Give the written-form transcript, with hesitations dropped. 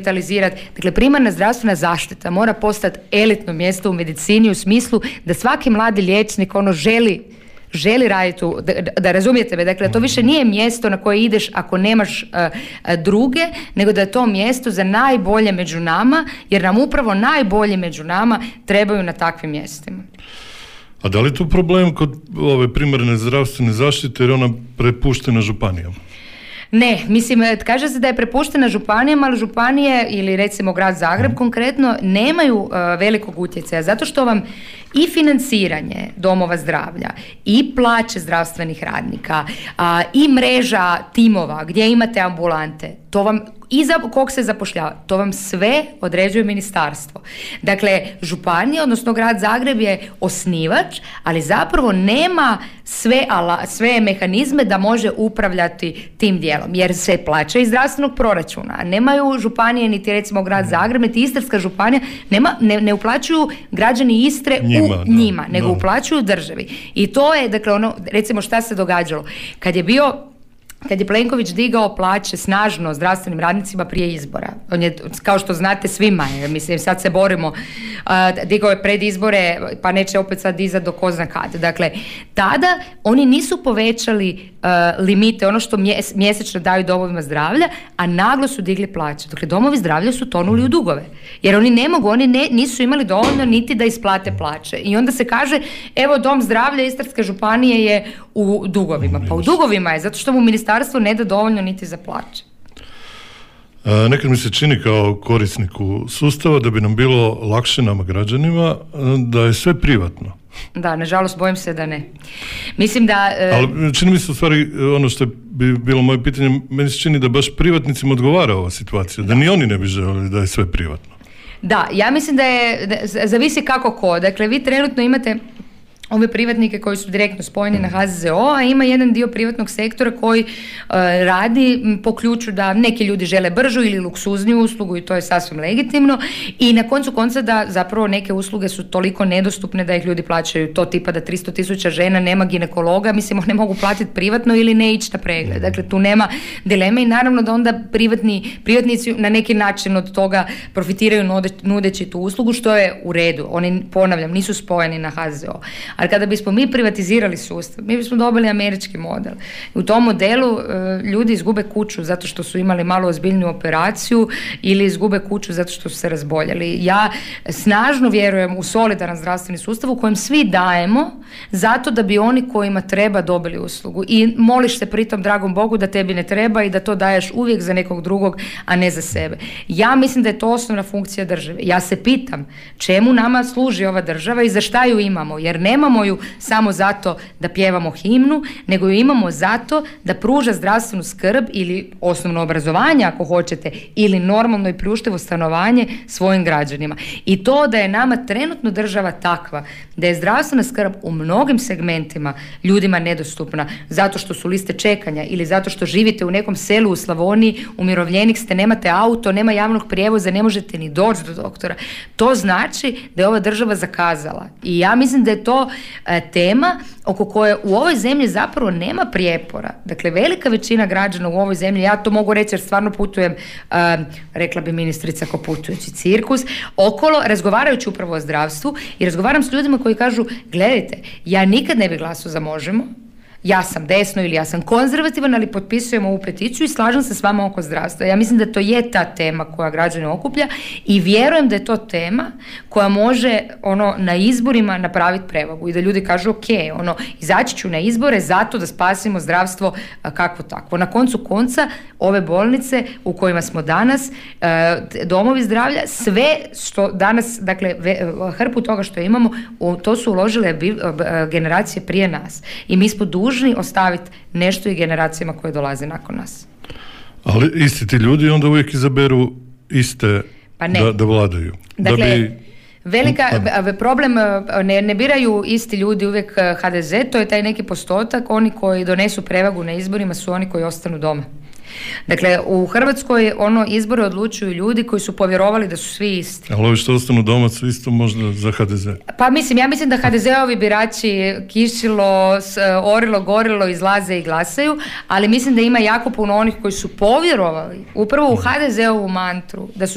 revitalizirati. Dakle, primarna zdravstvena zaštita mora postati elitno mjesto u medicini u smislu da svaki mladi liječnik želi raditi da razumijete me, dakle to više nije mjesto na koje ideš ako nemaš druge, nego da je to mjesto za najbolje među nama, jer nam upravo najbolji među nama trebaju na takvim mjestima. A da li je tu problem kod ove primarne zdravstvene zaštite jer ona prepuštena županijama? Ne, mislim, kaže se da je prepuštena županijama, ali županije ili recimo grad Zagreb konkretno nemaju velikog utjecaja, zato što vam i financiranje domova zdravlja i plaće zdravstvenih radnika i mreža timova gdje imate ambulante, to vam i za kog se zapošljava, to vam sve određuje ministarstvo. Dakle, županija, odnosno grad Zagreb je osnivač, ali zapravo nema sve mehanizme da može upravljati tim dijelom, jer se plaća iz zdravstvenog proračuna. Nemaju županije, niti recimo grad Zagreb, niti Istarska županija, ne uplaćuju građani Istre njima, nego uplaćuju državi. I to je, dakle, ono, recimo šta se događalo. Kad je Plenković digao plaće snažno zdravstvenim radnicima prije izbora, on je, kao što znate, svima je, mislim, sad se borimo, digao je pred izbore, pa neće opet sad dizati do ko zna kad. Dakle, tada oni nisu povećali limite, ono što mjesečno daju domovima zdravlja, a naglo su digli plaće. Dakle, domovi zdravlja su tonuli u dugove, jer oni ne mogu, nisu imali dovoljno niti da isplate plaće. I onda se kaže, evo, dom zdravlja Istarske županije je u dugovima. Pa u dugovima je, zato što mu ministarstvo ne da dovoljno niti za plaće. Nekad mi se čini kao korisniku sustava da bi nam bilo lakše, nama građanima, da je sve privatno. Da, nažalost, bojim se da ne. Mislim da... Ali čini mi se u stvari, ono što bi bilo moje pitanje, meni se čini da baš privatnicima odgovara ova situacija, da ni oni ne bi željeli da je sve privatno. Da, ja mislim da zavisi kako ko. Dakle, vi trenutno imate ove privatnike koji su direktno spojeni na HZZO, a ima jedan dio privatnog sektora koji radi po ključu da neki ljudi žele bržu ili luksuzniju uslugu i to je sasvim legitimno, i na koncu konca da zapravo neke usluge su toliko nedostupne da ih ljudi plaćaju, to tipa da 300,000 žena nema ginekologa, mislim, ne mogu platiti privatno ili ne ići na pregled. Dakle, tu nema dileme i naravno da onda privatnici na neki način od toga profitiraju nudeći tu uslugu, što je u redu. Oni, ponavljam, nisu spojeni na HZZO. Ali kada bismo mi privatizirali sustav, mi bismo dobili američki model. U tom modelu ljudi izgube kuću zato što su imali malo ozbiljniju operaciju ili izgube kuću zato što su se razboljeli. Ja snažno vjerujem u solidaran zdravstveni sustav u kojem svi dajemo zato da bi oni kojima treba dobili uslugu. I moliš se pritom dragom Bogu da tebi ne treba i da to daješ uvijek za nekog drugog, a ne za sebe. Ja mislim da je to osnovna funkcija države. Ja se pitam čemu nama služi ova država i za šta ju imamo, jer nemamo ju samo zato da pjevamo himnu, nego ju imamo zato da pruža zdravstvenu skrb ili osnovno obrazovanje ako hoćete, ili normalno i priuštivo stanovanje svojim građanima. I to da je nama trenutno država takva da je zdravstvena skrb u mnogim segmentima ljudima nedostupna zato što su liste čekanja ili zato što živite u nekom selu u Slavoniji, umirovljenik ste, nemate auto, nema javnog prijevoza, ne možete ni doći do doktora. To znači da je ova država zakazala. I ja mislim da je to tema oko koje u ovoj zemlji zapravo nema prijepora. Dakle, velika većina građana u ovoj zemlji, ja to mogu reći jer stvarno putujem, rekla bi ministrica ko putujući cirkus, okolo, razgovarajući upravo o zdravstvu i razgovaram s ljudima koji kažu, gledajte, ja nikad ne bih glasao za Možemo, ja sam desno ili ja sam konzervativan, ali potpisujem ovu peticiju i slažem se s vama oko zdravstva. Ja mislim da to je ta tema koja građane okuplja i vjerujem da je to tema koja može na izborima napraviti prevagu i da ljudi kažu ok, izaći ću na izbore zato da spasimo zdravstvo kakvo takvo. Na koncu konca ove bolnice u kojima smo danas, domovi zdravlja, sve što danas, dakle hrpu toga što imamo, to su uložile generacije prije nas i mi smo dužni ostaviti nešto i generacijama koje dolaze nakon nas. Ali isti ti ljudi onda uvijek izaberu iste da vladaju. Dakle, problem, ne biraju isti ljudi uvijek HDZ, to je taj neki postotak, oni koji donesu prevagu na izborima su oni koji ostanu doma. Dakle, u Hrvatskoj izbore odlučuju ljudi koji su povjerovali da su svi isti. Ali ovi što ostanu doma su isto možda za HDZ? Pa ja mislim da HDZ-ovi birači kišilo, orilo, gorilo, izlaze i glasaju, ali mislim da ima jako puno onih koji su povjerovali upravo u HDZ-ovu mantru da su